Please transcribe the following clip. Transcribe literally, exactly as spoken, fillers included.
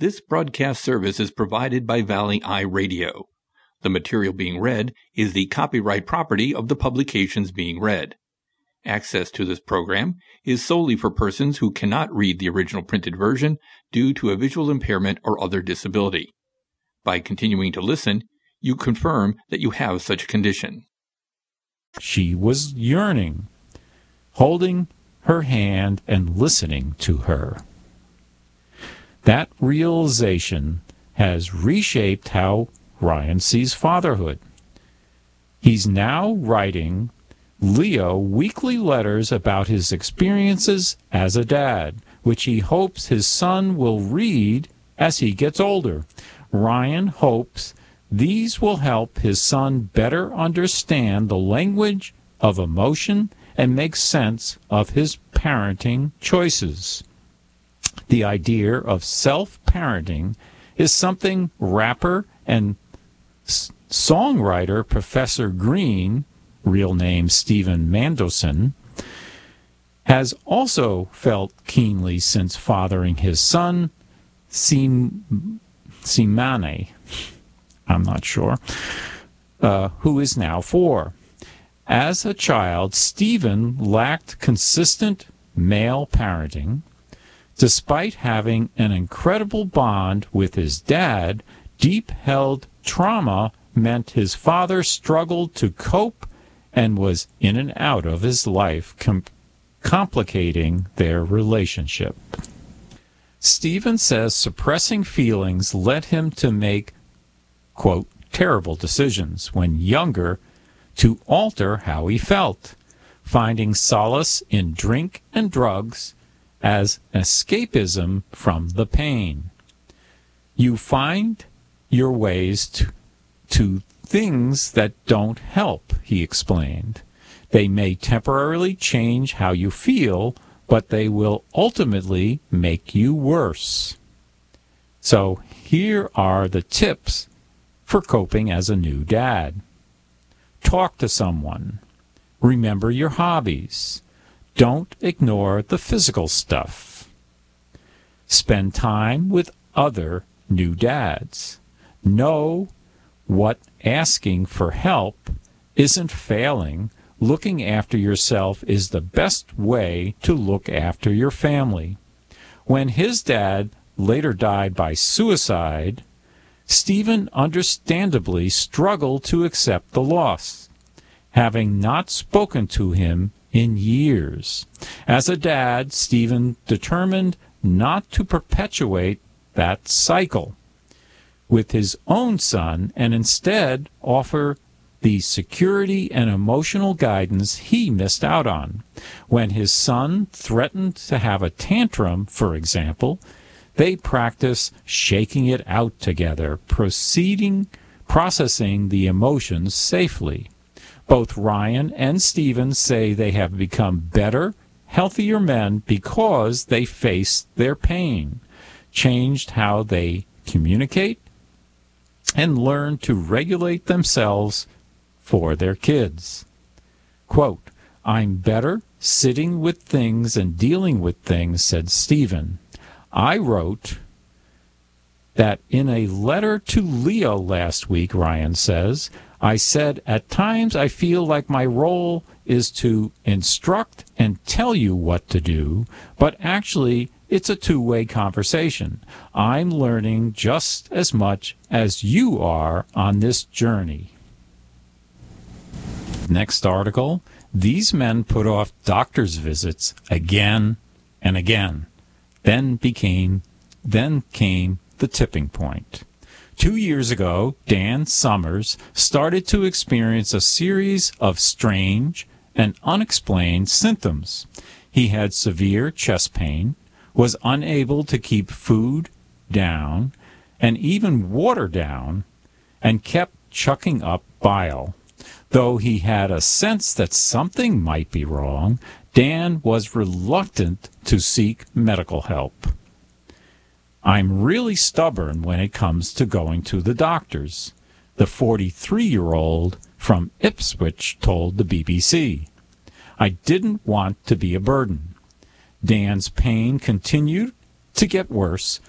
This broadcast service is provided by Valley Eye Radio. The material being read is the copyright property of the publications being read. Access to this program is solely for persons who cannot read the original printed version due to a visual impairment or other disability. By continuing to listen, you confirm that you have such a condition. She was yearning, holding her hand and listening to her. That realization has reshaped how Ryan sees fatherhood. He's now writing Leo weekly letters about his experiences as a dad, which he hopes his son will read as he gets older. Ryan hopes these will help his son better understand the language of emotion and make sense of his parenting choices. The idea of self-parenting is something rapper and s- songwriter Professor Green, real name Stephen Mandelson, has also felt keenly since fathering his son, Sim- Simane, I'm not sure, uh, who is now four. As a child, Stephen lacked consistent male parenting. Despite having an incredible bond with his dad, deep-held trauma meant his father struggled to cope and was in and out of his life, com- complicating their relationship. Stephen says suppressing feelings led him to make, quote, terrible decisions when younger to alter how he felt, finding solace in drink and drugs as escapism from the pain. You find your ways to, to things that don't help, he explained. They may temporarily change how you feel, but they will ultimately make you worse. So here are the tips for coping as a new dad. Talk to someone. Remember your hobbies. Don't ignore the physical stuff. Spend time with other new dads. Know what asking for help isn't failing. Looking after yourself is the best way to look after your family. When his dad later died by suicide, Stephen understandably struggled to accept the loss, having not spoken to him in years. As a dad, Stephen determined not to perpetuate that cycle with his own son and instead offer the security and emotional guidance he missed out on. When his son threatened to have a tantrum, for example, they practice shaking it out together, proceeding, processing the emotions safely. Both Ryan and Stephen say they have become better, healthier men because they faced their pain, changed how they communicate, and learned to regulate themselves for their kids. Quote, I'm better sitting with things and dealing with things, said Stephen. I wrote that in a letter to Leo last week, Ryan says, I said, at times I feel like my role is to instruct and tell you what to do, but actually it's a two-way conversation. I'm learning just as much as you are on this journey. Next article, these men put off doctor's visits again and again. Then became, then came the tipping point. Two years ago, Dan Summers started to experience a series of strange and unexplained symptoms. He had severe chest pain, was unable to keep food down and even water down, and kept chucking up bile. Though he had a sense that something might be wrong, Dan was reluctant to seek medical help. I'm really stubborn when it comes to going to the doctors, the forty-three-year-old from Ipswich told the B B C. I didn't want to be a burden. Dan's pain continued to get worse,